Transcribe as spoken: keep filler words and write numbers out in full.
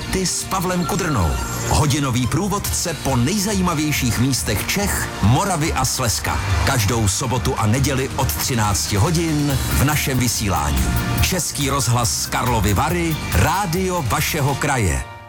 Karty s Pavlem Kudrnou. Hodinový průvodce po nejzajímavějších místech Čech, Moravy a Slezska. Každou sobotu a neděli od třinácti hodin v našem vysílání. Český rozhlas z Karlovy Vary, rádio vašeho kraje.